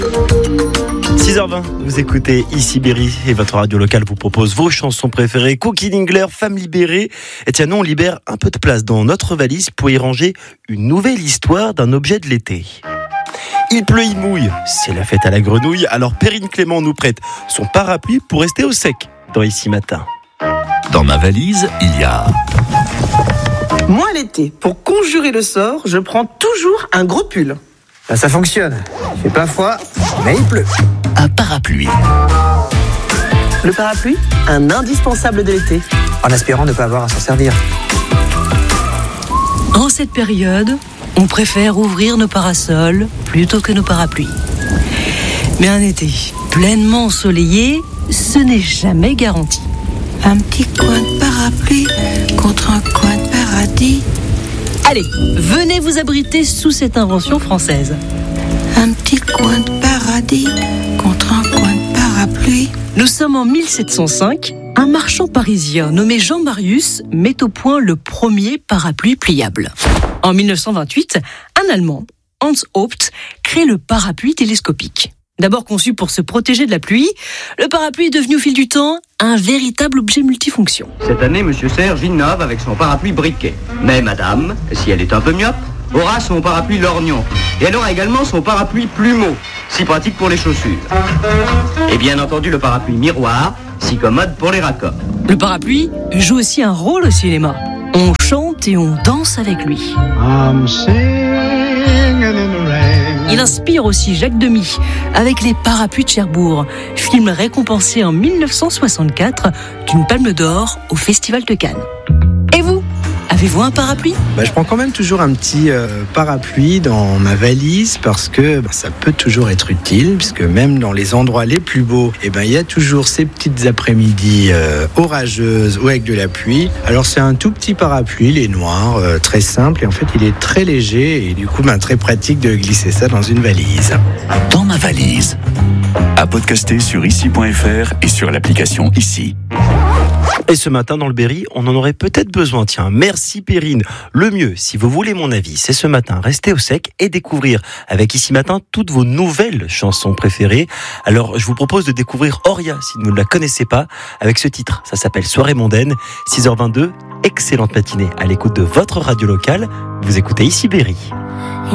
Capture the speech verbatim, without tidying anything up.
six heures vingt, vous écoutez ici Berry et votre radio locale vous propose vos chansons préférées. Cookie Dingler, Femme libérée. Et tiens, nous on libère un peu de place dans notre valise pour y ranger une nouvelle histoire d'un objet de l'été. Il pleut, il mouille, c'est la fête à la grenouille. Alors Perrine Clément nous prête son parapluie pour rester au sec dans Ici Matin. Dans ma valise, il y a... Moi l'été, pour conjurer le sort, je prends toujours un gros pull. Ben, ça fonctionne. Il fait pas froid, mais il pleut. Un parapluie. Le parapluie, un indispensable de l'été. En espérant ne pas avoir à s'en servir. En cette période, on préfère ouvrir nos parasols plutôt que nos parapluies. Mais un été pleinement ensoleillé, ce n'est jamais garanti. Un petit coin de parapluie contre un coin de paradis. Allez, venez vous abriter sous cette invention française. Un petit coin de paradis contre un coin de parapluie. Nous sommes en mille sept cent cinq. Un marchand parisien nommé Jean Marius met au point le premier parapluie pliable. En mille neuf cent vingt-huit, un Allemand, Hans Haupt, crée le parapluie télescopique. D'abord conçu pour se protéger de la pluie, le parapluie est devenu au fil du temps un véritable objet multifonction. Cette année, Monsieur Serge innove avec son parapluie briquet. Mais Madame, si elle est un peu myope, aura son parapluie lorgnon. Et elle aura également son parapluie plumeau, si pratique pour les chaussures. Et bien entendu, le parapluie miroir, si commode pour les raccords. Le parapluie joue aussi un rôle au cinéma. On chante et on danse avec lui. I'm singing in the rain. Il inspire aussi Jacques Demy avec Les Parapluies de Cherbourg, film récompensé en mille neuf cent soixante-quatre d'une Palme d'Or au Festival de Cannes. Et vous, avez-vous un parapluie ? Bah, je prends quand même toujours un petit euh, parapluie dans ma valise parce que bah, ça peut toujours être utile, puisque même dans les endroits les plus beaux, eh ben, il y a toujours ces petites après-midi euh, orageuses ou avec de la pluie. Alors c'est un tout petit parapluie, il est noir, euh, très simple, et en fait il est très léger et du coup bah, très pratique de glisser ça dans une valise. Dans ma valise. À podcaster sur ici point f r et sur l'application Ici. Et ce matin dans le Berry, on en aurait peut-être besoin. Tiens, merci Perrine. Le mieux, si vous voulez mon avis, c'est ce matin rester au sec et découvrir avec Ici Matin toutes vos nouvelles chansons préférées. Alors je vous propose de découvrir Oria si vous ne la connaissez pas avec ce titre. Ça s'appelle Soirée mondaine. six heures vingt-deux, excellente matinée à l'écoute de votre radio locale. Vous écoutez Ici Berry.